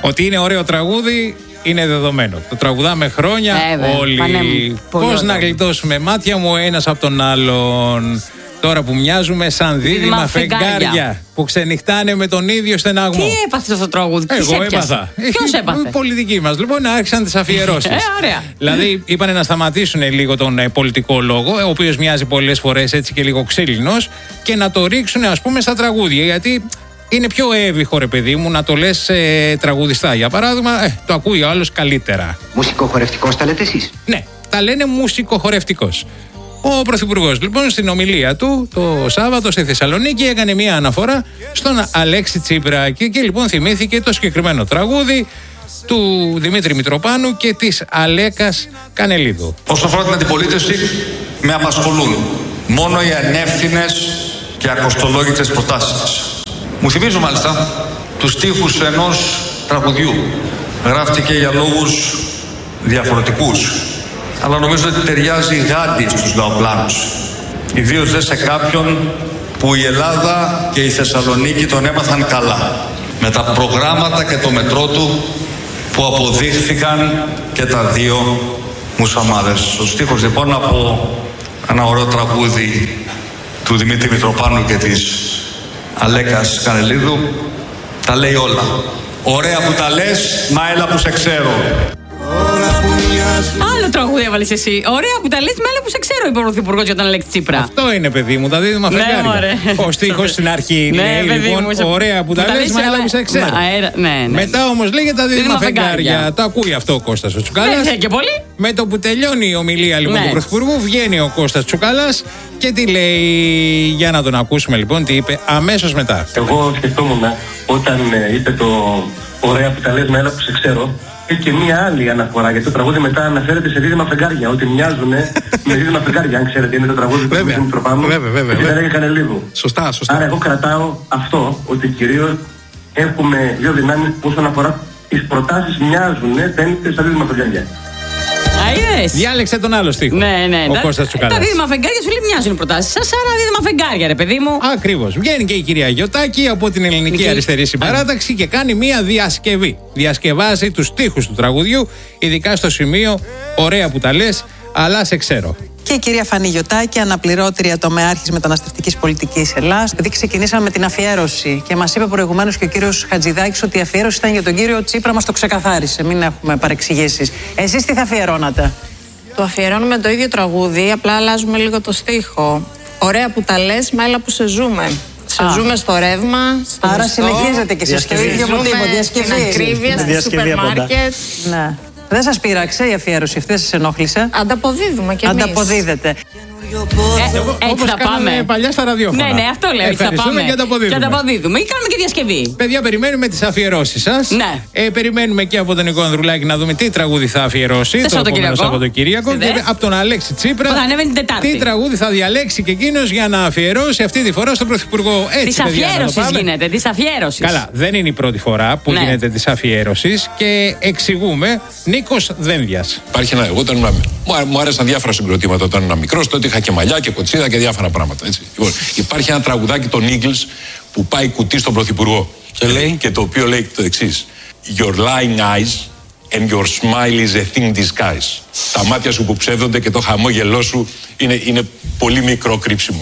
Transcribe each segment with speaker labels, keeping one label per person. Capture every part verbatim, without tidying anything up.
Speaker 1: Ότι είναι ωραίο τραγούδι είναι δεδομένο. Το τραγουδάμε χρόνια
Speaker 2: ε,
Speaker 1: όλοι. Πώς να γλιτώσουμε μάτια μου ένας από τον άλλον. Τώρα που μοιάζουμε σαν δίδυμα φεγγάρια, φεγγάρια που ξενυχτάνε με τον ίδιο στεναγμό.
Speaker 2: Τι έπαθε αυτό το τραγούδι,
Speaker 1: εγώ έπαθα.
Speaker 2: Ποιος έπαθε?
Speaker 1: Πολιτικοί μας λοιπόν άρχισαν τις αφιερώσεις.
Speaker 2: ε, ωραία.
Speaker 1: Δηλαδή είπανε να σταματήσουν λίγο τον ε, πολιτικό λόγο, ο οποίος μοιάζει πολλές φορές έτσι και λίγο ξύλινος, και να το ρίξουν ας πούμε στα τραγούδια. Γιατί είναι πιο εύβηχο, ρε παιδί μου, να το λες ε, τραγουδιστά. Για παράδειγμα, ε, το ακούει ο άλλος καλύτερα.
Speaker 3: Μουσικοχορευτικός τα λέτε εσείς?
Speaker 1: Ναι, τα λένε μουσικοχορευτικός. Ο Πρωθυπουργός λοιπόν στην ομιλία του το Σάββατο στη Θεσσαλονίκη έκανε μια αναφορά στον Αλέξη Τσίπρα και εκεί λοιπόν θυμήθηκε το συγκεκριμένο τραγούδι του Δημήτρη Μητροπάνου και της Αλέκας Κανελίδου.
Speaker 4: Όσον αφορά την αντιπολίτευση, με απασχολούν μόνο οι ανεύθυνες και ακοστολόγητες προτάσεις της. Μου θυμίζω μάλιστα τους στίχους ενός τραγουδιού. Γράφτηκε για λόγους διαφορετικούς, αλλά νομίζω ότι ταιριάζει γάντι στους λαοπλάνους. Ιδίως δε σε κάποιον που η Ελλάδα και η Θεσσαλονίκη τον έμαθαν καλά. Με τα προγράμματα και το μετρό του που αποδείχθηκαν και τα δύο μουσαμάδες. Ο στίχος λοιπόν από ένα ωραίο τραγούδι του Δημήτρη Μητροπάνου και της Αλέκας Κανελίδου τα λέει όλα. Ωραία που τα λες, μα έλα που σε ξέρω.
Speaker 2: Άλλο τραγούδι έβαλες εσύ. Ωραία που τα λες, με άλλα που σε ξέρω, είπε ο Πρωθυπουργός για τον Αλέξη Τσίπρα.
Speaker 1: Αυτό είναι, παιδί μου, τα δίδυμα φεγγάρια. Ο στίχος στην αρχή λέει λοιπόν ωραία που τα λες, μα έλα που σε ξέρω. Μετά όμως λέγεται τα δίδυμα φεγγάρια. Το ακούει αυτό ο Κώστας ο Τσουκάλας. Με το που τελειώνει η ομιλία λοιπόν του Πρωθυπουργού, βγαίνει ο Κώστας Τσουκάλας και τι λέει, για να τον ακούσουμε λοιπόν τι είπε αμέσως μετά.
Speaker 5: Εγώ σκεφτόμουν όταν είπε το ωραία που τα λες, μα έλα που σε ξέρω. Έχει και μία άλλη αναφορά, γιατί το τραγούδι μετά αναφέρεται σε δίδυμα φεγγάρια. Ότι μοιάζουν με δίδυμα φεγγάρια, αν ξέρετε, είναι το τραγούδι του Δημήτρη Μητροπάνου και την Αλέκα Κανελίδου.
Speaker 6: Σωστά, σωστά.
Speaker 5: Άρα, εγώ κρατάω αυτό, ότι κυρίως έχουμε δύο δυνάμεις που όσον αφορά τις προτάσεις μοιάζουν, φαίνεται στα δίδυμα φεγγάρια.
Speaker 2: Αίδες.
Speaker 1: Διάλεξε τον άλλο στίχο.
Speaker 2: Ναι, ναι.
Speaker 1: Ο
Speaker 2: τα,
Speaker 1: Κώστας Τσουκάλας.
Speaker 2: Τα δίδυμα φεγγάρια σου λέει μοιάζουν οι προτάσεις σας, άρα δίδυμα φεγγάρια, ρε παιδί μου.
Speaker 1: Ακριβώς. Βγαίνει και η κυρία Γιωτάκη από την Ελληνική Νική. Αριστερή Συμπαράταξη και κάνει μία διασκευή. Διασκευάζει τους στίχους του τραγουδιού, ειδικά στο σημείο ωραία που τα λες, αλλά σε ξέρω.
Speaker 7: Και η κυρία Φανή Γιωτάκη, αναπληρώτρια τομεάρχης μεταναστευτικής πολιτικής Ελλάδας. Δηλαδή, ξεκινήσαμε με την αφιέρωση και μας είπε προηγουμένως και ο κύριος Χατζηδάκης ότι η αφιέρωση ήταν για τον κύριο Τσίπρα, μας το ξεκαθάρισε. Μην έχουμε παρεξηγήσεις. Εσείς τι θα αφιερώνατε?
Speaker 8: Το αφιερώνουμε το ίδιο τραγούδι, απλά αλλάζουμε λίγο το στίχο. Ωραία που τα λες, μα έλα που σε ζούμε. Σε Α. ζούμε στο ρεύμα, στο
Speaker 7: Άρα
Speaker 8: μισθό,
Speaker 7: συνεχίζετε και εσείς στο ίδιο μοτίβο, διασκευή.
Speaker 8: Στην ακρίβεια, στη σούπερ μάρκετ.
Speaker 7: Ναι. Δεν σας πείραξε η αφιέρωση αυτή, δεν σας ενόχλησε?
Speaker 8: Ανταποδίδουμε κι εμείς.
Speaker 7: Ανταποδίδετε.
Speaker 2: Ε, όπως κάναμε
Speaker 1: παλιά στα ραδιόφωνα.
Speaker 2: Ναι, ναι, αυτό λέω.
Speaker 1: Έτσι θα πάμε
Speaker 2: και ανταποδίδουμε. Και ανταποδίδουμε. Ή κάνουμε και διασκευή.
Speaker 1: Παιδιά, περιμένουμε τις αφιερώσεις σας.
Speaker 2: Ναι.
Speaker 1: Ε, περιμένουμε και από τον Νικό Ανδρουλάκη να δούμε τι τραγούδι θα αφιερώσει το επόμενο Σαββατοκύριακο. Και από τον Αλέξη Τσίπρα. Τι τραγούδι θα διαλέξει και εκείνος για να αφιερώσει αυτή τη φορά στον Πρωθυπουργό.
Speaker 2: Τη αφιέρωση γίνεται. Τη αφιέρωση.
Speaker 1: Καλά, δεν είναι η πρώτη φορά που ναι. γίνεται τη αφιέρωση και εξηγούμε. Νίκος Δένδιας.
Speaker 9: Υπάρχει ένα. Εγώ όταν μου άρεσαν διάφορα συγκροτήματα όταν ήμουν μικρός, τότε είχα και μαλλιά και κοτσίδα και διάφορα πράγματα. Έτσι. Λοιπόν, υπάρχει ένα τραγουδάκι των Eagles που πάει κουτί στον Πρωθυπουργό και, λέει, και το οποίο λέει το εξής: Your lying eyes and your smile is a thin disguise. Τα μάτια σου που ψεύδονται και το χαμόγελό σου είναι, είναι πολύ μικρό κρύψιμο.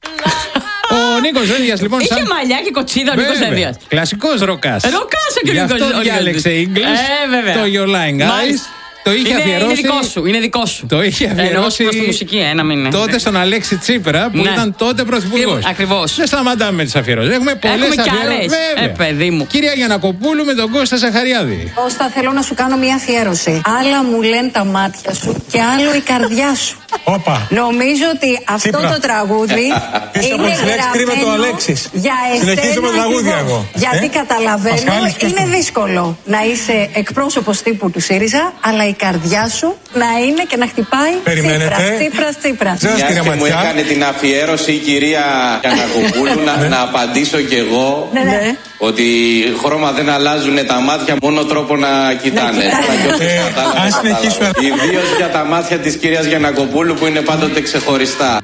Speaker 1: Ο Νίκος Δένδιας λοιπόν.
Speaker 2: Είχε σαν... μαλλιά και κοτσίδα ο Νίκος Δένδιας.
Speaker 1: Κλασικός ροκάς.
Speaker 2: Ροκάς ο Νίκος Δένδιας.
Speaker 1: Αυτό διάλεξε English, το Your lying eyes. Το είχε
Speaker 2: είναι,
Speaker 1: αφιερώσει.
Speaker 2: Είναι δικό σου, είναι δικό σου.
Speaker 1: Το είχε αφιερώσει.
Speaker 2: Ενώ στη μουσική, ένα μήνα.
Speaker 1: Τότε στον Αλέξη Τσίπρα που ναι. ήταν τότε πρωθυπουργός.
Speaker 2: Ακριβώς.
Speaker 1: Δεν σταματάμε με τις αφιερώσεις. Έχουμε πολλές αφιερώσεις.
Speaker 2: Ε, παιδί μου.
Speaker 1: Κυρία Γιαννακοπούλου με τον Κώστα Ζαχαριάδη.
Speaker 10: Κώστα, θέλω να σου κάνω μια αφιέρωση. Άλλα μου λένε τα μάτια σου και άλλο η καρδιά σου.
Speaker 6: Όπα.
Speaker 10: Νομίζω ότι αυτό
Speaker 6: Τσίπρα.
Speaker 10: το τραγούδι είναι γραμμένο για εσένα. Γιατί ναι? καταλαβαίνω, είναι δύσκολο να είσαι εκπρόσωπος τύπου του ΣΥΡΙΖΑ, αλλά η καρδιά σου να είναι και να χτυπάει Τσίπρας, Τσίπρας, Τσίπρας.
Speaker 11: Μιας και μου έκανε την αφιέρωση η κυρία Γιαννακοπούλου να, να απαντήσω κι εγώ
Speaker 10: ναι, ναι.
Speaker 11: ότι χρώμα δεν αλλάζουν τα μάτια, μόνο τρόπο να κοιτάνε. Ιδίως για τα μάτια της κυρίας Γιαννακοπούλου που είναι πάντοτε ξεχωριστά.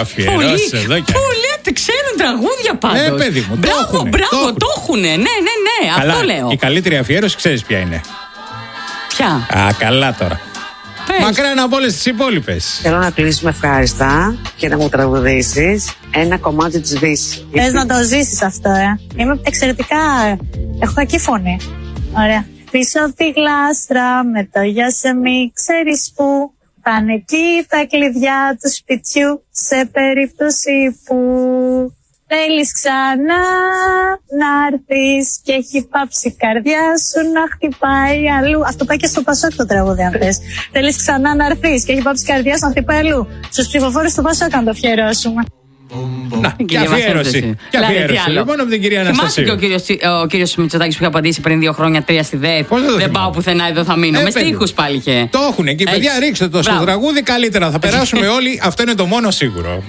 Speaker 1: Αφιερώσεις εδώ και...
Speaker 2: Πού λέτε, ξέρουν τραγούδια πάντως.
Speaker 1: Ε, παιδί μου,
Speaker 2: μπράβο, μπράβο, το έχουνε. Ναι, ναι, ναι. Ναι,
Speaker 1: καλά,
Speaker 2: αυτό λέω.
Speaker 1: Η καλύτερη αφιέρωση ξέρεις ποια είναι.
Speaker 2: Ποια?
Speaker 1: Α, καλά τώρα. Πες. Μακράν από όλες τις υπόλοιπες.
Speaker 6: Θέλω να κλείσουμε ευχάριστα και να μου τραγουδήσεις ένα κομμάτι της Δύσης.
Speaker 12: Θες να το ζήσεις αυτό, ε. Είμαι εξαιρετικά. Έχω κακή φωνή. Ωραία. Πίσω από τη γλάστρα με το γεια σε μη ξέρεις που. Πάνε εκεί τα κλειδιά του σπιτιού σε περίπτωση που θέλεις ξανά να έρθεις και έχει πάψει η καρδιά σου να χτυπάει αλλού. Αυτό πάει και στο Πασόκ το τραγούδι αν θες. Θέλεις ξανά να έρθεις και έχει πάψει η καρδιά σου να χτυπάει αλλού. Στους ψηφοφόρους του Πασόκ αν το αφιερώσουμε.
Speaker 1: Να, και αφιέρωση. Και αφιέρωση. Λοιπόν, από την κυρία Αναστασίου.
Speaker 2: Θυμάσαι και ο κύριος Μητσοτάκης που είχε απαντήσει πριν δύο χρόνια τρία στη ΔΕΘ. Δεν πάω πουθενά, εδώ θα μείνω. Με στίχους πάλι είχε.
Speaker 1: Το έχουν εκεί. Παιδιά, ρίξτε το στο τραγούδι καλύτερα. Θα περάσουμε όλοι. Αυτό είναι το μόνο σίγουρο.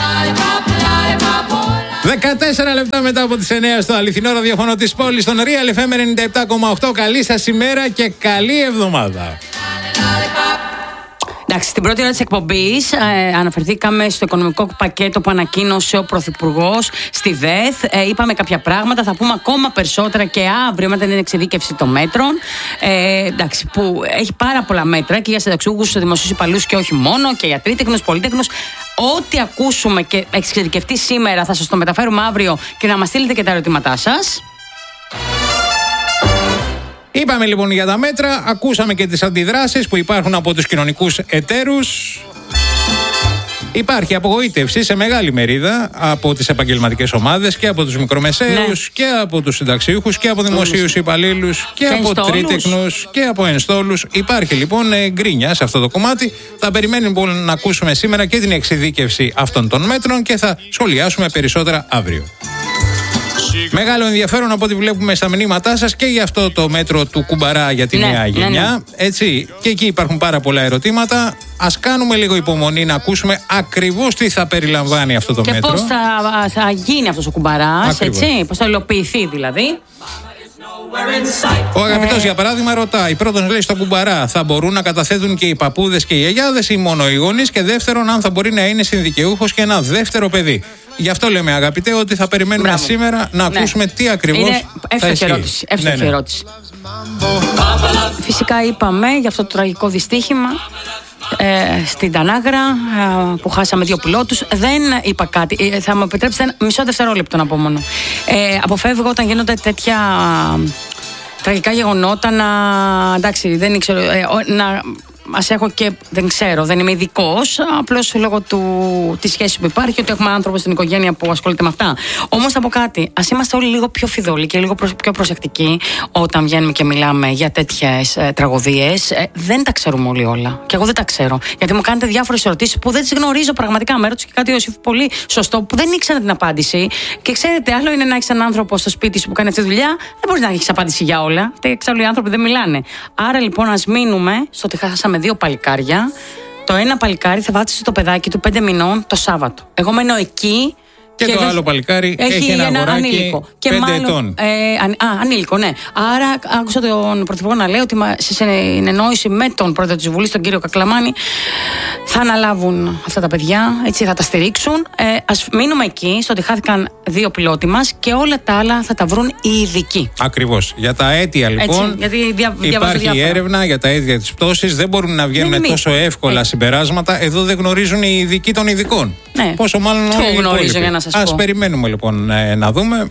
Speaker 1: δεκατέσσερα λεπτά μετά από τις εννιά στο αληθινό ραδιοφωνό της πόλης, στον Real εφ εμ ενενήντα επτά κόμμα οκτώ. Καλή σας ημέρα και καλή εβδομάδα.
Speaker 2: Εντάξει, στην πρώτη ώρα της εκπομπής ε, αναφερθήκαμε στο οικονομικό πακέτο που ανακοίνωσε ο Πρωθυπουργός στη ΔΕΘ. Ε, είπαμε κάποια πράγματα, θα πούμε ακόμα περισσότερα και αύριο μετά την εξειδίκευση των μέτρων. Ε, εντάξει, που έχει πάρα πολλά μέτρα και για συνταξιούχους, δημοσίους υπαλλήλους και όχι μόνο, και για τρίτεκνους, πολίτεκνους. Ό,τι ακούσουμε και έχει εξειδικευτεί σήμερα θα σας το μεταφέρουμε αύριο και να μας στείλετε και τα ερωτήματά σας.
Speaker 1: Είπαμε λοιπόν για τα μέτρα, ακούσαμε και τις αντιδράσεις που υπάρχουν από τους κοινωνικούς εταίρους. Υπάρχει απογοήτευση σε μεγάλη μερίδα από τις επαγγελματικές ομάδες και από τους μικρομεσαίους, ναι, και από τους συνταξιούχους και από δημοσίους υπαλλήλους και, και από τρίτεκνους και από ενστόλους. Υπάρχει λοιπόν γκρίνια σε αυτό το κομμάτι. Θα περιμένουμε λοιπόν να ακούσουμε σήμερα και την εξειδίκευση αυτών των μέτρων και θα σχολιάσουμε περισσότερα αύριο. Μεγάλο ενδιαφέρον από ό,τι βλέπουμε στα μηνύματά σας και για αυτό το μέτρο του κουμπαρά για τη ναι, νέα γενιά. Ναι, ναι. Έτσι, και εκεί υπάρχουν πάρα πολλά ερωτήματα. Ας κάνουμε λίγο υπομονή να ακούσουμε ακριβώς τι θα περιλαμβάνει αυτό το
Speaker 2: και
Speaker 1: μέτρο.
Speaker 2: Και πώς θα, θα γίνει αυτός ο κουμπαράς, έτσι, πώς θα υλοποιηθεί δηλαδή.
Speaker 1: Ο αγαπητός ε... για παράδειγμα ρωτάει, πρώτον λέει στον κουμπαρά θα μπορούν να καταθέτουν και οι παππούδες και οι γιαγιάδες ή μόνο οι γονείς, και δεύτερον αν θα μπορεί να είναι συνδικαιούχος και ένα δεύτερο παιδί. Γι' αυτό λέμε αγαπητέ ότι θα περιμένουμε Μπράβο. σήμερα να ναι. ακούσουμε τι ακριβώς είναι θα ισχύει. Ερώτηση,
Speaker 2: εύστοχη ναι, ναι. ερώτηση. Φυσικά είπαμε για αυτό το τραγικό δυστύχημα ε, στην Τανάγρα ε, που χάσαμε δύο πιλότους. Δεν είπα κάτι, ε, θα μου επιτρέψετε μισό δευτερόλεπτο να πω μόνο. Ε, αποφεύγω όταν γίνονται τέτοια τραγικά γεγονότα να, εντάξει, δεν ήξερα, ε, να μας έχω και δεν ξέρω, δεν είμαι ειδικός, απλώς λόγω τη σχέση που υπάρχει, ότι έχουμε άνθρωπο στην οικογένεια που ασχολείται με αυτά. Όμως θα πω κάτι, ας είμαστε όλοι λίγο πιο φιδωλοί και λίγο πιο προσεκτικοί όταν βγαίνουμε και μιλάμε για τέτοιες ε, τραγωδίες. Ε, δεν τα ξέρουμε όλοι όλα. Και εγώ δεν τα ξέρω. Γιατί μου κάνετε διάφορες ερωτήσεις που δεν τις γνωρίζω πραγματικά. Με ρώτησε και κάτι ο Ιωσήφ πολύ σωστό, που δεν ήξερα την απάντηση. Και ξέρετε, άλλο είναι να έχεις έναν άνθρωπο στο σπίτι σου που κάνει αυτή τη δουλειά, δεν μπορείς να έχεις απάντηση για όλα. Εξάλλου οι άνθρωποι δεν μιλάνε. Άρα λοιπόν ας μείνουμε στο ότι χάσαμε δύο παλικάρια. Το ένα παλικάρι θα βάψει το παιδάκι του πέντε μηνών το Σάββατο. Εγώ μένω εκεί.
Speaker 1: Και, και το δε... άλλο παλικάρι έχει, έχει ένα, ένα αγοράκι ανήλικο. πέντε μάλλον, ετών. Ε, αν, α, ανήλικο, ναι. Άρα άκουσα τον Πρωθυπουργό να λέει ότι σε συνεννόηση με τον Πρόεδρο της Βουλής, τον κύριο Κακλαμάνη, θα αναλάβουν αυτά τα παιδιά, έτσι θα τα στηρίξουν. Ε, ας μείνουμε εκεί, στο ότι χάθηκαν δύο πιλότοι μας και όλα τα άλλα θα τα βρουν οι ειδικοί. Ακριβώς. Για τα αίτια λοιπόν, έτσι, γιατί δια, υπάρχει έρευνα για τα αίτια της πτώσης. Δεν μπορούν να βγαίνουν δεν τόσο εύκολα έτσι. συμπεράσματα. Εδώ δεν γνωρίζουν οι ειδικοί των ειδικών. Ναι. Πόσο μάλλον όλοι οι γνωρίζω για να σας Ας πω. περιμένουμε λοιπόν ε, να δούμε.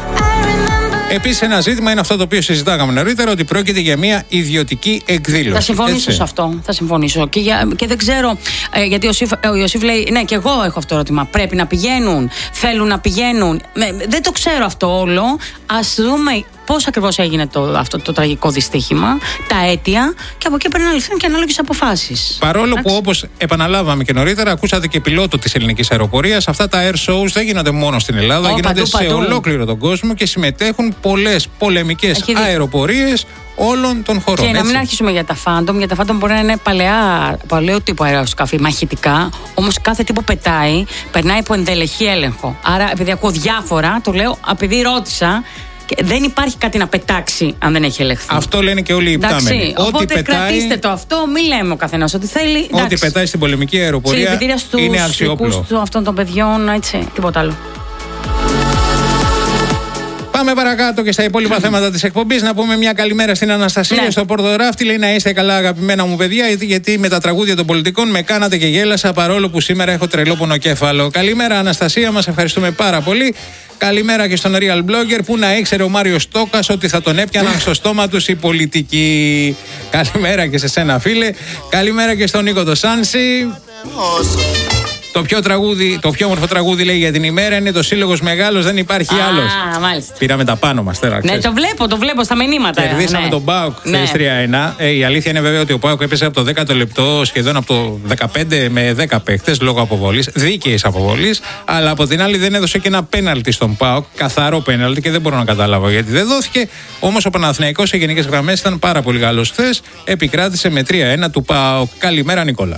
Speaker 1: Επίσης ένα ζήτημα είναι αυτό το οποίο συζητάγαμε νωρίτερα, ότι πρόκειται για μια ιδιωτική εκδήλωση. Θα συμφωνήσω έτσι. σε αυτό. Θα συμφωνήσω. Και, για, και δεν ξέρω, ε, γιατί ο Ιωσήφ, ο Ιωσήφ λέει, ναι, και εγώ έχω αυτό το ερώτημα. Πρέπει να πηγαίνουν, θέλουν να πηγαίνουν. Ε, δεν το ξέρω αυτό όλο. Ας δούμε πώς ακριβώς έγινε το, αυτό το τραγικό δυστύχημα, τα αίτια, και από εκεί πρέπει να ληφθούν και ανάλογες αποφάσεις. Παρόλο Εντάξει. που, όπως επαναλάβαμε και νωρίτερα, ακούσατε και πιλότο της ελληνικής αεροπορίας, αυτά τα air shows δεν γίνονται μόνο στην Ελλάδα, oh, γίνονται παντού, σε παντού. ολόκληρο τον κόσμο και συμμετέχουν πολλές πολεμικές αεροπορίες όλων των χωρών. Και έτσι. να μην αρχίσουμε για τα Phantom, γιατί τα Phantom μπορεί να είναι παλαιά, παλαιό τύπο αεροσκάφη, μαχητικά, όμως κάθε τι που πετάει περνάει από ενδελεχή έλεγχο. Άρα, επειδή ακούω διάφορα, το λέω επειδή ρώτησα. Και δεν υπάρχει κάτι να πετάξει αν δεν έχει ελεγχθεί. Αυτό λένε και όλοι οι υπτάμενοι. Οπότε πετάει, κρατήστε το αυτό, μην λέμε ο καθένας ό,τι θέλει. Ό,τι εντάξει. πετάει στην πολεμική αεροπορία είναι αξιόπλο. Αυτών των παιδιών, έτσι, τίποτα άλλο. Πάμε παρακάτω και στα υπόλοιπα θέματα της εκπομπής. Να πούμε μια καλημέρα στην Αναστασία, ναι, στο Πόρτο Ράφτη. Λέει να είστε καλά, αγαπημένα μου παιδιά, γιατί με τα τραγούδια των πολιτικών με κάνατε και γέλασα, παρόλο που σήμερα έχω τρελό πονοκέφαλο. Καλημέρα, Αναστασία, μας ευχαριστούμε πάρα πολύ. Καλημέρα και στον Real Blogger, που να ήξερε ο Μάριος Τόκας ότι θα τον έπιαναν στο στόμα τους οι πολιτικοί. Καλημέρα και σε σένα, φίλε. Καλημέρα και στον Νίκο το Σάνση. Το πιο, τραγούδι, το πιο όμορφο τραγούδι, λέει, για την ημέρα είναι το Σύλλογος Μεγάλος, δεν υπάρχει άλλος.
Speaker 2: Α, μάλιστα.
Speaker 1: Πήραμε τα πάνω μας τώρα.
Speaker 2: Ναι, το βλέπω, το βλέπω στα μηνύματα.
Speaker 1: Κερδίσαμε ναι. τον ΠΑΟΚ χθες ναι. τρία ένα. Ε, η αλήθεια είναι βέβαια ότι ο ΠΑΟΚ έπεσε από το δέκατο λεπτό σχεδόν από το δεκαπέντε με δέκα παίχτες λόγω αποβολής, δίκαιης αποβολής. Αλλά από την άλλη δεν έδωσε και ένα πέναλτι στον ΠΑΟΚ, καθαρό πέναλτι, και δεν μπορώ να καταλάβω γιατί δεν δόθηκε. Όμως ο Παναθηναϊκός σε γενικές γραμμές ήταν πάρα πολύ καλός χθες. Επικράτησε με τρία ένα του ΠΑΟΚ. Καλημέρα, Νικόλα.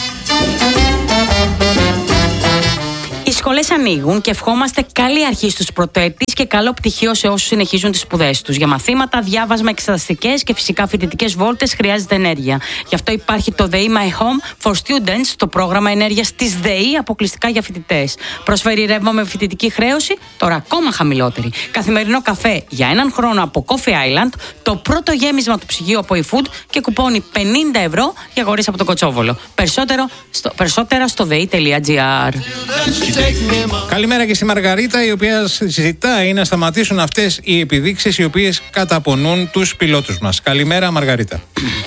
Speaker 2: Οι σχολές ανοίγουν και ευχόμαστε καλή αρχή στους πρωτοετής και καλό πτυχίο σε όσους συνεχίζουν τις σπουδές τους. Για μαθήματα, διάβασμα, εξεταστικές και φυσικά φοιτητικές βόλτες χρειάζεται ενέργεια. Γι' αυτό υπάρχει το ΔΕΗ My Home for Students, το πρόγραμμα ενέργειας της ΔΕΗ αποκλειστικά για φοιτητές. Προσφέρει ρεύμα με φοιτητική χρέωση, τώρα ακόμα χαμηλότερη. Καθημερινό καφέ για έναν χρόνο από Coffee Island, το πρώτο γέμισμα του ψυγείου από eFood και κουπόνι πενήντα ευρώ για γορίς από το Κοτσόβολο. Περισσότερο στο, περισσότερα στο δεη τελεία τζι άρ.
Speaker 1: Καλημέρα και στη Μαργαρίτα, η οποία ζητάει να σταματήσουν αυτές οι επιδείξεις οι οποίες καταπονούν τους πιλότους μας. Καλημέρα, Μαργαρίτα.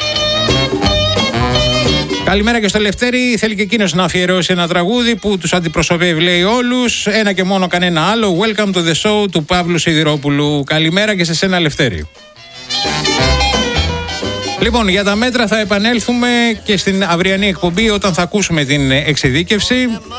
Speaker 1: Καλημέρα και στο Λευτέρη. Θέλει και εκείνος να αφιερώσει ένα τραγούδι που τους αντιπροσωπεύει, λέει, όλους. Ένα και μόνο, κανένα άλλο. Welcome to the show του Παύλου Σιδηρόπουλου. Καλημέρα και σε σένα, Λευτέρη. Λοιπόν, για τα μέτρα θα επανέλθουμε και στην αυριανή εκπομπή όταν θα ακούσουμε την εξειδίκευση.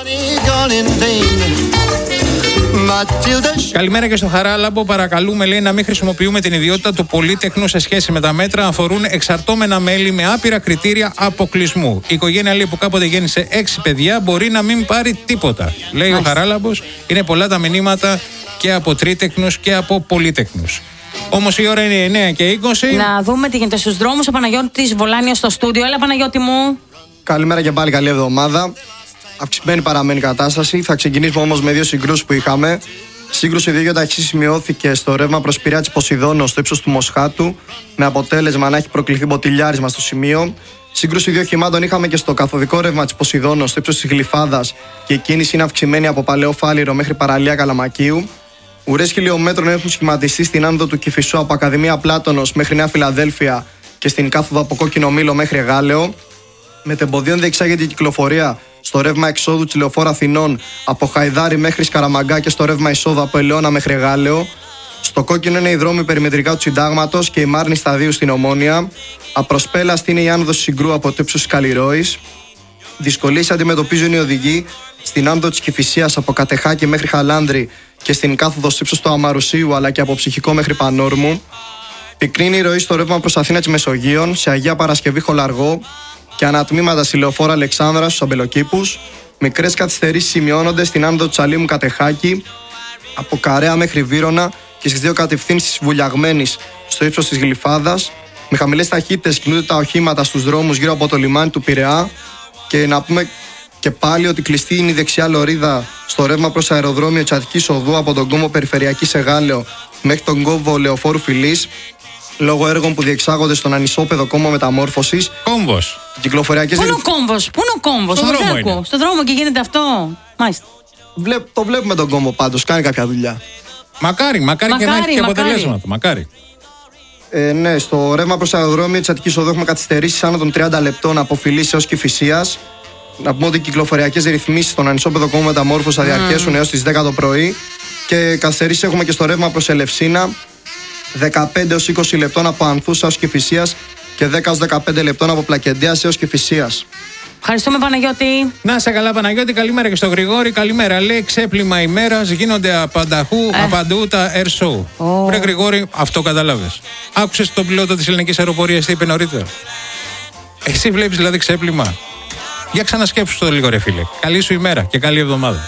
Speaker 1: Καλημέρα και στο Χαράλαμπο. Παρακαλούμε, λέει, να μην χρησιμοποιούμε την ιδιότητα του πολύτεχνου σε σχέση με τα μέτρα. Αφορούν εξαρτώμενα μέλη με άπειρα κριτήρια αποκλεισμού. Η οικογένεια, λέει, που κάποτε γέννησε έξι παιδιά μπορεί να μην πάρει τίποτα. Λέει ο Χαράλαμπος. Είναι πολλά τα μηνύματα και από τρίτεχνους και από πολύτεχνους. Όμως η ώρα είναι εννιά και είκοσι.
Speaker 2: Να δούμε τι γίνεται στους δρόμους. Ο Παναγιώτης Βολάνιος στο στούντιο. Έλα, Παναγιώτη μου.
Speaker 13: Καλημέρα και πάλι, καλή εβδομάδα. Αυξημένη παραμένει η κατάσταση. Θα ξεκινήσουμε όμως με δύο συγκρούσεις που είχαμε. Σύγκρουση δύο ταχύτητας σημειώθηκε στο ρεύμα προς Πειραιά της Ποσειδώνος στο ύψος του Μοσχάτου, με αποτέλεσμα να έχει προκληθεί μποτιλιάρισμα στο σημείο. Σύγκρουση δύο οχημάτων είχαμε και στο καθοδικό ρεύμα της Ποσειδώνος στο ύψος της Γλυφάδας, και η κίνηση είναι αυξημένη από Παλαιό Φάληρο μέχρι παραλία Καλαμακίου. Ουρές χιλιόμετρων έχουν σχηματιστεί στην άνοδο του Κηφισού από Ακαδημία Πλάτωνος μέχρι Νέα Φιλαδέλφια και στην κάθοδο από Κόκκινο Μήλο μέχρι Γάλεο. Μετεμποδίων διεξάγεται η κυκλοφορία στο ρεύμα εξόδου της Λεωφόρου Αθηνών από Χαϊδάρι μέχρι Σκαραμαγκά και στο ρεύμα εισόδου από Ελαιώνα μέχρι Γάλεο. Στο κόκκινο είναι οι δρόμοι περιμετρικά του Συντάγματος και η Μάρνη Σταδίου στην Ομόνια. Απροσπέλαστη είναι η άνοδος Συγκρού από το ύψος της Καλλιρόης. Δυσκολίες αντιμετωπίζουν οι οδηγοί στην άνοδο της Κηφισίας από Κατεχάκη μέχρι Χαλάνδρη και στην κάθοδο στο ύψος του Αμαρουσίου, αλλά και από Ψυχικό μέχρι Πανόρμου. Πυκνή είναι η ροή στο ρεύμα προς Αθήνα της Μεσογείων, σε Αγία Παρασκευή Χολαργό και ανατμήματα στη Λεωφόρο Αλεξάνδρα στους Αμπελοκήπους. Μικρές καθυστερήσεις σημειώνονται στην άνοδο του Τσαλίμου Κατεχάκη, από Καρέα μέχρι Βύρωνα και στις δύο κατευθύνσεις Βουλιαγμένης στο ύψος της Γλυφάδας. Με χαμηλές ταχύτητες κινούνται τα οχήματα στους δρόμους γύρω από το λιμάνι του Πειραιά. Και να πούμε και πάλι ότι κλειστή είναι η δεξιά λωρίδα στο ρεύμα προς αεροδρόμιο της Αττικής Οδού από τον κόμβο Περιφερειακή σε Γάλεο μέχρι τον κόμβο Λεωφόρου Φιλής, λόγω έργων που διεξάγονται στον ανισόπεδο κόμβο μεταμόρφωσης.
Speaker 1: Κόμβος.
Speaker 2: Κυκλοφοριακές. Πού είναι ο κόμβος, πού είναι ο κόμβος,
Speaker 1: στον δρόμο είναι.
Speaker 2: Στον δρόμο και γίνεται αυτό. Μάλιστα.
Speaker 13: Βλέπ, το βλέπουμε τον κόμβο πάντως, κάνει κάποια δουλειά.
Speaker 1: Μακάρι, μακάρι, μακάρι και να έχει και αποτελέσματα. Μακάρι.
Speaker 13: Ε, ναι, στο ρεύμα προς αεροδρόμιο της Αττικής Οδού έχουμε καθυστερήσεις άνω των τριάντα λεπτών από Φιλής έως Κηφισίας. Να πούμε ότι οι κυκλοφοριακές ρυθμίσεις στον ανισόπεδο κόμβο μεταμόρφωσης θα διαρκέσουν mm. έως τις δέκα το πρωί. Και καθυστερήσεις έχουμε και στο ρεύμα προς Ελευσίνα, δεκαπέντε έως είκοσι λεπτών από Ανθούσα έως Κηφισίας και δέκα έως δεκαπέντε λεπτών από Πλακεντίας έως Κηφισίας.
Speaker 2: Ευχαριστούμε, Παναγιώτη.
Speaker 1: Να σε καλά, Παναγιώτη. Καλημέρα και στο Γρηγόρη. Καλημέρα. Λέει, ξέπλυμα ημέρας γίνονται απανταχού, ε. απαντού τα air show. Oh. Βρε Γρηγόρη, αυτό καταλάβες. Άκουσες τον πιλότο της ελληνικής αεροπορίας τι είπε νωρίτερα. Εσύ βλέπεις δηλαδή ξέπλυμα. Για ξανασκέψου το λίγο, ρε φίλε. Καλή σου ημέρα και καλή εβδομάδα.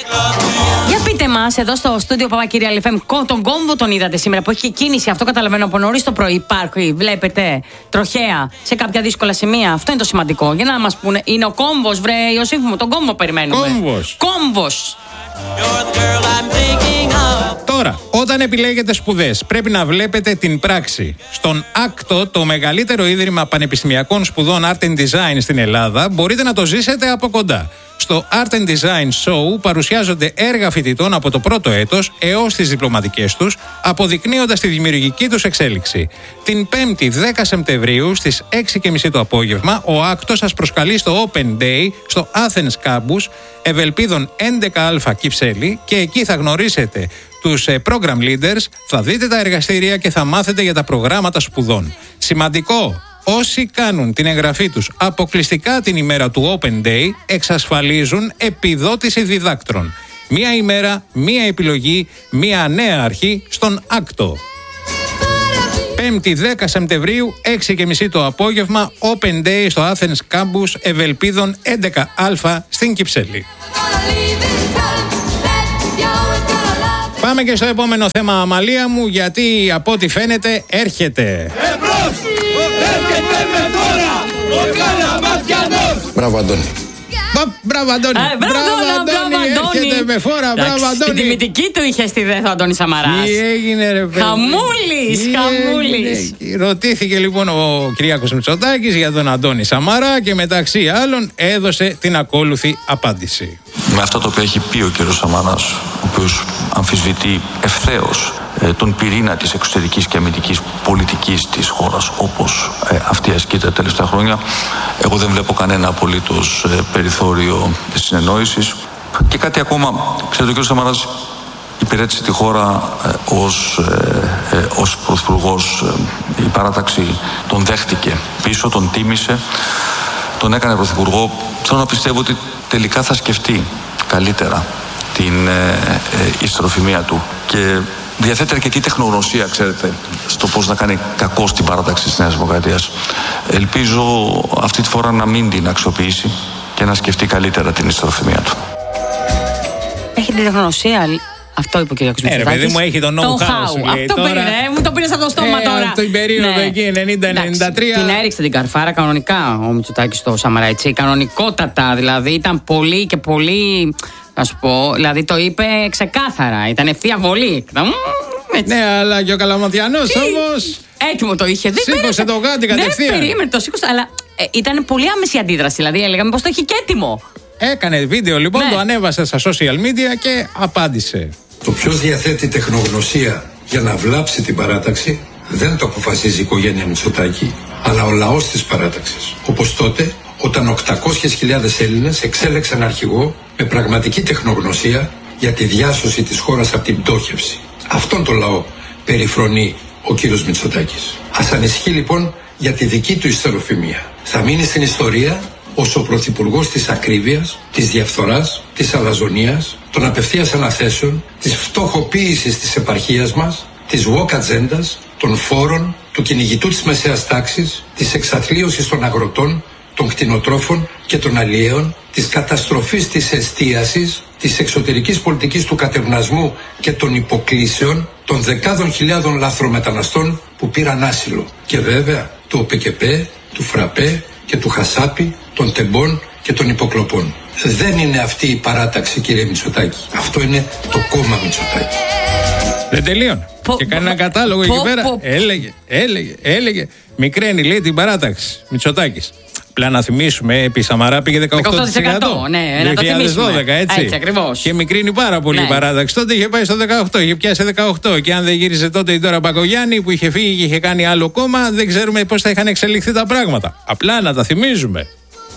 Speaker 2: Για πείτε μας, εδώ στο στούντιο Παπακυρία Ελ Εφ Εμ, τον κόμβο τον είδατε σήμερα που έχει και κίνηση. Αυτό καταλαβαίνω από νωρίς το πρωί. Υπάρχει, βλέπετε, τροχαία σε κάποια δύσκολα σημεία. Αυτό είναι το σημαντικό. Για να μας πούνε, είναι ο κόμβος, βρε Ιωσήφ μου, τον κόμβο περιμένουμε.
Speaker 1: Κόμβος.
Speaker 2: Κόμβος.
Speaker 1: Τώρα, όταν επιλέγετε σπουδές, πρέπει να βλέπετε την πράξη. Στον Άκτο, το μεγαλύτερο ίδρυμα πανεπιστημιακών σπουδών Art and Design στην Ελλάδα, μπορείτε να το ζήσετε από κοντά. Στο Art and Design Show παρουσιάζονται έργα φοιτητών από το πρώτο έτος έως τις διπλωματικές τους, αποδεικνύοντας τη δημιουργική τους εξέλιξη. Την πέμπτη δέκα Σεπτεμβρίου στις έξι και μισή το απόγευμα, ο Άκτος σας προσκαλεί στο Open Day στο Athens Campus Ευελπίδων έντεκα Α Κυψέλη και εκεί θα γνωρίσετε τους program leaders, θα δείτε τα εργαστήρια και θα μάθετε για τα προγράμματα σπουδών. Σημαντικό! Όσοι κάνουν την εγγραφή τους αποκλειστικά την ημέρα του Open Day εξασφαλίζουν επιδότηση διδάκτρων. Μία ημέρα, μία επιλογή, μία νέα αρχή στον Άκτο. Πέμπτη δέκα Σεπτεμβρίου, έξι και μισή το απόγευμα, Open Day στο Athens Campus Ευελπίδων έντεκα Α στην Κυψέλη. Πάμε και στο επόμενο θέμα, Αμαλία μου, γιατί από ό,τι φαίνεται έρχεται.
Speaker 14: Εμπρός! Έρχεται με δώρα ο Καλαματιανός!
Speaker 9: Μπράβο, Αντώνη.
Speaker 1: Μπράβο, Αντώνη.
Speaker 2: Ε, μπράβο, Αντώνη.
Speaker 1: Έρχεται με φόρα. Μπράβο, Αντώνη.
Speaker 2: Την τιμητική του είχε στη ΔΕΘ ο Αντώνης Σαμαράς.
Speaker 1: Τι έγινε, ρε παιδί.
Speaker 2: Χαμούλης, χαμούλης.
Speaker 1: Ρωτήθηκε λοιπόν ο Κυριάκος Μητσοτάκης για τον Αντώνη Σαμαρά και μεταξύ άλλων έδωσε την ακόλουθη απάντηση.
Speaker 15: Με αυτό το οποίο έχει πει ο κ. Σαμαράς, ο οποίος αμφισβητεί ευθέως ε, τον πυρήνα της εξωτερικής και αμυντικής πολιτικής της χώρας όπως ε, αυτή ασκείται τα τελευταία χρόνια, εγώ δεν βλέπω κανένα απολύτως ε, περιθώριο συνεννόησης. Και κάτι ακόμα, ξέρετε, ο κ. Σαμαράς υπηρέτησε τη χώρα ε, ως, ε, ε, ως πρωθυπουργός. Ε, η παράταξη τον δέχτηκε πίσω, τον τίμησε, τον έκανε πρωθυπουργό. Θέλω να πιστεύω ότι τελικά θα σκεφτεί καλύτερα την ε, ε, ιστεροφημία του και διαθέτει αρκετή τεχνογνωσία, ξέρετε, στο πώς να κάνει κακό στην παράταξη της Νέας Δημοκρατίας. Ελπίζω αυτή τη φορά να μην την αξιοποιήσει και να σκεφτεί καλύτερα την ιστεροφημία του.
Speaker 2: Έχει την τεχνογνωσία. Αυτό είπε ο κ. Μητσοτάκης.
Speaker 1: Ε, ρε παιδί μου, έχει το know-how.
Speaker 2: Αυτό
Speaker 1: τώρα...
Speaker 2: πήρε, μου το πήρες από το στόμα
Speaker 1: ε,
Speaker 2: τώρα.
Speaker 1: Την περίοδο ναι. εκεί, ενενήντα ενενήντα τρία.
Speaker 2: Την έριξε την καρφάρα κανονικά ο Μητσοτάκης στο Σαμαρά, έτσι. Κανονικότατα, δηλαδή ήταν πολύ και πολύ. Να σου πω, δηλαδή το είπε ξεκάθαρα. Ήταν ευθεία βολή.
Speaker 1: Ναι, αλλά και ο Καλαματιανός όμως.
Speaker 2: Έτοιμο το είχε.
Speaker 1: Σήκωσε το γάντι κατευθείαν.
Speaker 2: Δεν περίμενε, το σήκωσε, αλλά ε, ήταν πολύ άμεση αντίδραση. Δηλαδή έλεγαμε πως το είχε και έτοιμο.
Speaker 1: Έκανε βίντεο λοιπόν, ναι. Το ανέβασε στα social media και απάντησε.
Speaker 16: Το ποιος διαθέτει τεχνογνωσία για να βλάψει την παράταξη δεν το αποφασίζει η οικογένεια Μητσοτάκη, αλλά ο λαός της παράταξης. Όπως τότε, όταν οκτακόσιες χιλιάδες Έλληνες εξέλεξαν αρχηγό με πραγματική τεχνογνωσία για τη διάσωση της χώρας από την πτώχευση. Αυτόν τον λαό περιφρονεί ο κύριος Μητσοτάκης. Ας ανησυχεί λοιπόν για τη δική του ιστεροφημία. Θα μείνει στην ιστορία ως ο πρωθυπουργός της ακρίβειας, της διαφθοράς, της αλαζονίας, των απευθείας αναθέσεων, της φτωχοποίησης της επαρχίας μας, της woke ατζέντας, των φόρων, του κυνηγητού της μεσαίας τάξης, της εξαθλίωσης των αγροτών, των κτηνοτρόφων και των αλλιέων, της καταστροφής της εστίασης, της εξωτερικής πολιτικής του κατευνασμού και των υποκλήσεων, των δεκάδων χιλιάδων λάθρομεταναστών που πήραν άσυλο. Και βέβαια του ΟΠΕΚΕΠΕ, του ΦΡΑΠΕ και του Χασάπη, των τεμπών και των υποκλοπών. Δεν είναι αυτή η παράταξη, κύριε Μητσοτάκη. Αυτό είναι το κόμμα Μητσοτάκη.
Speaker 1: Δεν τελείωνε. Και κάνει ένα κατάλογο εκεί πέρα. Έλεγε, έλεγε, έλεγε. Μικραίνει, λέει, την παράταξη. Μητσοτάκης. Απλά να θυμίσουμε, επί Σαμαρά πήγε δεκαοκτώ τοις εκατό.
Speaker 2: Ναι, να το θυμίσουμε.
Speaker 1: Έτσι.
Speaker 2: Έτσι ακριβώς.
Speaker 1: Και μικρύνει πάρα πολύ
Speaker 2: ναι.
Speaker 1: η παράταξη. Τότε είχε πάει στο δεκαοκτώ, είχε πιάσει δεκαοκτώ. Και αν δεν γύριζε τότε η Ντόρα Μπακογιάννη που είχε φύγει και είχε κάνει άλλο κόμμα, δεν ξέρουμε πώς θα είχαν εξελιχθεί τα πράγματα. Απλά να τα θυμίζουμε.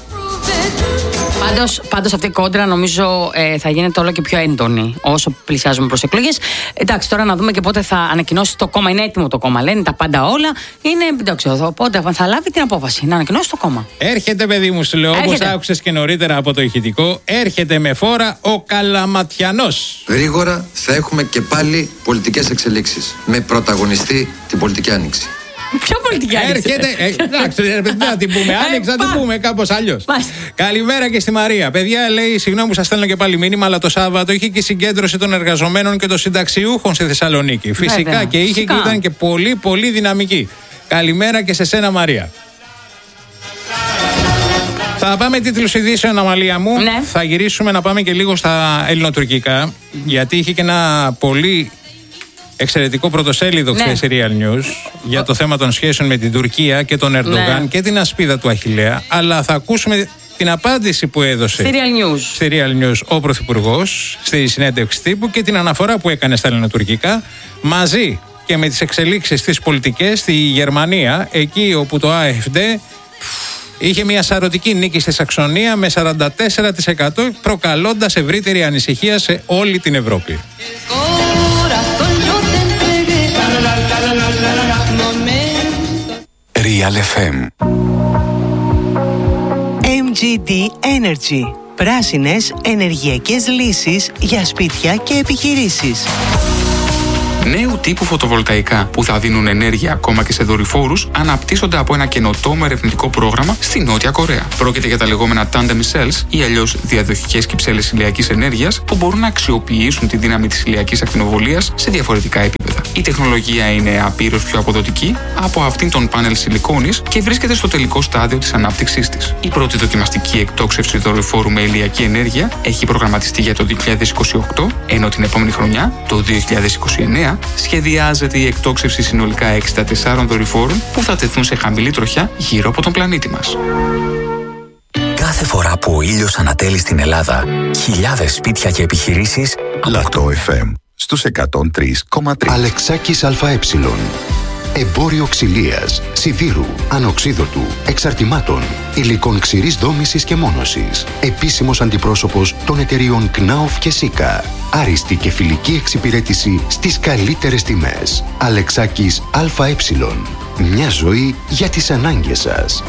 Speaker 2: Πάντως, πάντως αυτή η κόντρα νομίζω ε, θα γίνεται όλο και πιο έντονη όσο πλησιάζουμε προς εκλογές. Εντάξει, τώρα να δούμε και πότε θα ανακοινώσει το κόμμα. Είναι έτοιμο το κόμμα, λένε τα πάντα όλα. Είναι, εντάξει, πότε θα λάβει την απόφαση να ανακοινώσει το κόμμα.
Speaker 1: Έρχεται, παιδί μου, σου λέω, όπως άκουσες και νωρίτερα από το ηχητικό, έρχεται με φόρα ο Καλαματιανός.
Speaker 17: Γρήγορα θα έχουμε και πάλι πολιτικές εξελίξεις με πρωταγωνιστή την πολιτική άνοιξη.
Speaker 2: Ποια πολιτική άνοιξη?
Speaker 1: Έρχεται. Εντάξει, να την πούμε. Άνοιξη, να την πούμε κάπως αλλιώς. Καλημέρα και στη Μαρία. Παιδιά, λέει, συγγνώμη που σας στέλνω και πάλι μήνυμα, αλλά το Σάββατο είχε και συγκέντρωση των εργαζομένων και των συνταξιούχων στη Θεσσαλονίκη. Φυσικά Βέβαια. και είχε Φυσικά. και ήταν και πολύ, πολύ δυναμική. Καλημέρα και σε σένα, Μαρία. Θα πάμε τίτλους ειδήσεων, Αμαλία μου.
Speaker 2: Ναι.
Speaker 1: Θα γυρίσουμε να πάμε και λίγο στα ελληνοτουρκικά, γιατί είχε και ένα πολύ εξαιρετικό πρωτοσέλιδο χθες σε Real News για το θέμα των σχέσεων με την Τουρκία και τον Ερντογάν ναι. και την ασπίδα του Αχιλλέα. Αλλά θα ακούσουμε την απάντηση που έδωσε
Speaker 2: στη Real News,
Speaker 1: στη Real News ο Πρωθυπουργός στη συνέντευξη τύπου και την αναφορά που έκανε στα ελληνοτουρκικά μαζί και με τις εξελίξεις στις πολιτικές στη Γερμανία, εκεί όπου το AfD είχε μια σαρωτική νίκη στη Σαξονία με σαράντα τέσσερα τοις εκατό, προκαλώντας ευρύτερη ανησυχία σε όλη την Ευρώπη.
Speaker 18: Real εφ εμ εμ τζι ντι Energy. Πράσινες ενεργειακές λύσεις για σπίτια και επιχειρήσεις.
Speaker 19: Νέου τύπου φωτοβολταϊκά που θα δίνουν ενέργεια ακόμα και σε δορυφόρους αναπτύσσονται από ένα καινοτόμο ερευνητικό πρόγραμμα στη Νότια Κορέα. Πρόκειται για τα λεγόμενα tandem cells ή αλλιώς διαδοχικές κυψέλες ηλιακής ενέργειας που μπορούν να αξιοποιήσουν τη δύναμη της ηλιακής ακτινοβολίας σε διαφορετικά επίπεδα. Η τεχνολογία είναι απείρως πιο αποδοτική από αυτήν των πάνελ σιλικόνης και βρίσκεται στο τελικό στάδιο της ανάπτυξής της. Η πρώτη δοκιμαστική εκτόξευση δορυφόρου με ηλιακή ενέργεια έχει προγραμματιστεί για το δύο χιλιάδες είκοσι οκτώ, ενώ την επόμενη χρονιά, το δύο χιλιάδες είκοσι εννέα, σχεδιάζεται η εκτόξευση συνολικά εξήντα τεσσάρων δορυφόρων που θα τεθούν σε χαμηλή τροχιά γύρω από τον πλανήτη μας.
Speaker 20: Κάθε φορά που ο ήλιος ανατέλει στην Ελλάδα, χιλιάδες σπίτια και επιχειρήσεις
Speaker 21: Λατό εφ εμ στους εκατόν τρία κόμμα τρία.
Speaker 22: Αλεξάκης ΑΕ. Εμπόριο ξυλίας, σιδήρου, ανοξίδωτου, εξαρτημάτων, υλικών ξηρής δόμησης και μόνωσης. Επίσημος αντιπρόσωπος των εταιριών Κνάοφ και Σίκα. Άριστη και φιλική εξυπηρέτηση στις καλύτερες τιμές. Αλεξάκης ΑΕ. Μια ζωή για τις ανάγκες σας.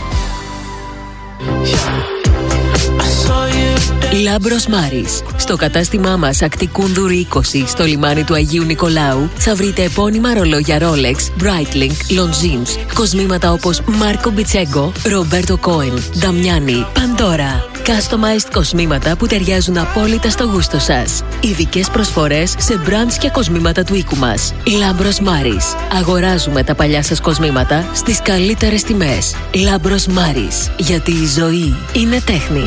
Speaker 23: Λάμπρος Μάρης. Στο κατάστημά μας Ακτικούνδουρη είκοσι στο λιμάνι του Αγίου Νικολάου θα βρείτε επώνυμα ρολόγια Rolex, Breitling, Longines, κοσμήματα όπως Μάρκο Μπιτσέγκο, Ρομπέρτο Κόεν, Νταμιάνι, Παντόρα. Customized κοσμήματα που ταιριάζουν απόλυτα στο γούστο σας. Ειδικές προσφορές σε brands και κοσμήματα του οίκου μας. Λάμπρος Μάρης. Αγοράζουμε τα παλιά σας κοσμήματα στις καλύτερες τιμές. Λάμπρος Μάρης. Γιατί η ζωή είναι τέχνη.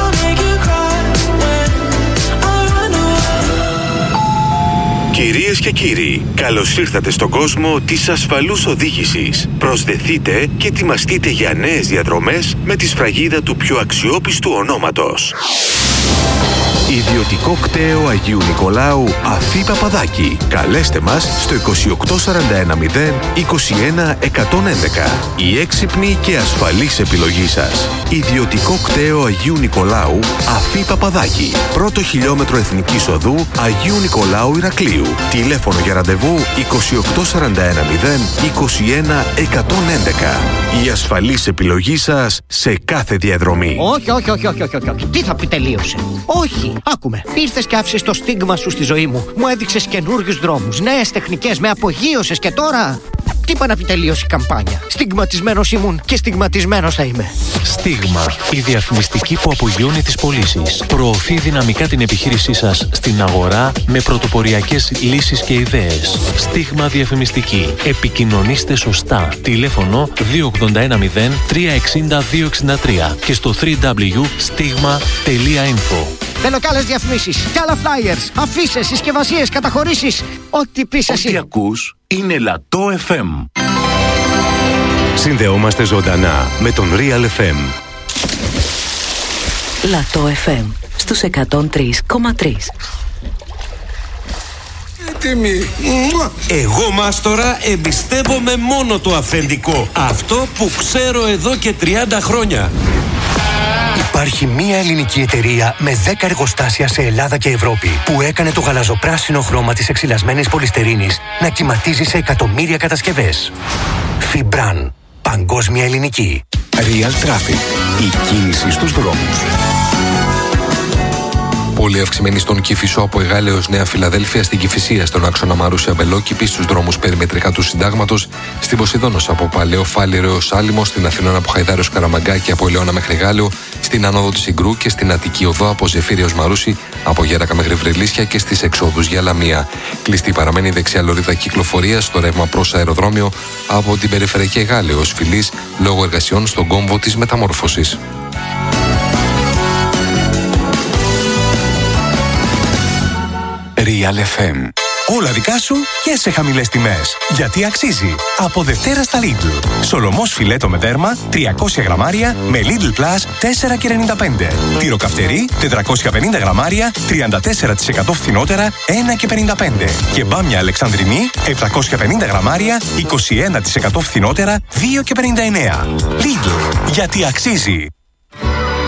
Speaker 24: Κυρίες και κύριοι, καλώς ήρθατε στον κόσμο της ασφαλούς οδήγησης. Προσδεθείτε και ετοιμαστείτε για νέες διαδρομές με τη σφραγίδα του πιο αξιόπιστου ονόματος. Ιδιωτικό κτέο Αγίου Νικολάου Αφή Παπαδάκη. Καλέστε μας στο είκοσι οκτώ σαράντα ένα μηδέν είκοσι ένα εκατόν έντεκα. Η έξυπνη και ασφαλής επιλογή σας. Ιδιωτικό κτέο Αγίου Νικολάου Αφή Παπαδάκη. Πρώτο χιλιόμετρο Εθνικής Οδού Αγίου Νικολάου Ηρακλείου. Τηλέφωνο για ραντεβού είκοσι οκτώ σαράντα ένα μηδέν είκοσι ένα εκατόν έντεκα. Η ασφαλής επιλογή σας σε κάθε διαδρομή.
Speaker 25: Όχι, όχι, όχι, όχι, όχι, όχι. Τι θα πει τελείωσε. Όχι. Άκουμε. Ήρθες και άφησες το στίγμα σου στη ζωή μου. Μου έδειξες καινούριους δρόμους, νέες τεχνικές, με απογείωσες και τώρα. Τι είπα να πει τελείωσε η καμπάνια. Στιγματισμένος ήμουν και στιγματισμένος θα είμαι.
Speaker 26: Στίγμα. Η διαφημιστική που απογειώνει τις πωλήσεις. Προωθεί δυναμικά την επιχείρησή σας στην αγορά με πρωτοποριακές λύσεις και ιδέες. Στίγμα διαφημιστική. Επικοινωνήστε σωστά. Τηλέφωνο δύο ογδόντα ένα μηδέν τρία εξήντα δύο εξήντα τρία και στο double-u double-u double-u τελεία stigma τελεία info.
Speaker 25: Θέλω κι άλλες διαφημίσεις, κι άλλα flyers, αφίσες, συσκευασίες, καταχωρήσεις. Ό,τι πεις εσύ.
Speaker 21: Ό,τι ακούς είναι Λατό εφ εμ. Συνδεόμαστε ζωντανά με τον Real εφ εμ.
Speaker 23: Λατό εφ εμ στους εκατόν τρία κόμμα τρία.
Speaker 14: Τιμή. Εγώ, Μάστορα, εμπιστεύομαι μόνο το αυθεντικό. Αυτό που ξέρω εδώ και τριάντα χρόνια.
Speaker 27: Υπάρχει μία ελληνική εταιρεία με δέκα εργοστάσια σε Ελλάδα και Ευρώπη που έκανε το γαλαζοπράσινο χρώμα της εξυλασμένης πολυστερίνης να κυματίζει σε εκατομμύρια κατασκευές. Fibran. Παγκόσμια ελληνική.
Speaker 21: Real Traffic. Η κίνηση στους δρόμους.
Speaker 28: Πολύ αυξημένη στον Κηφισό από Εγάλεως Νέα Φιλαδέλφια, στην Κηφισία στον άξονα Μαρούσια Μπελόκηπη, στους δρόμους περιμετρικά του Συντάγματος, στην Ποσειδώνος από Παλαιό Φάληρο έως Άλυμο, στην Αθηνώνα από Χαϊδάριος Καραμαγκάκη από Ελαιώνα μέχρι Γάλεο, στην Άνοδο της Ιγκρού και στην Αττική Οδό από Ζεφύριος Μαρούση, από Γέρακα μέχρι Βρυλίσια και στις εξόδους για Λαμία. Κλειστή παραμένει η δεξιά λωρίδα κυκλοφορίας στο ρεύμα προς αεροδρόμιο από την περιφερειακή Εγάλεω ως Φιλής λόγω εργασιών στον κόμβο της μεταμόρφωσης.
Speaker 21: Real εφ εμ.
Speaker 3: Όλα δικά σου και σε χαμηλές τιμές. Γιατί αξίζει. Από Δευτέρα στα Lidl. Σολομός φιλέτο με δέρμα τριακόσια γραμμάρια με Lidl Plus τέσσερα και ενενήντα πέντε. Τυροκαυτερί τετρακόσια πενήντα γραμμάρια τριάντα τέσσερα τοις εκατό φθηνότερα ένα και πενήντα πέντε. Και μπάμια Αλεξανδρινή επτακόσια πενήντα γραμμάρια είκοσι ένα τοις εκατό φθηνότερα δύο και πενήντα εννέα. Lidl. Γιατί αξίζει.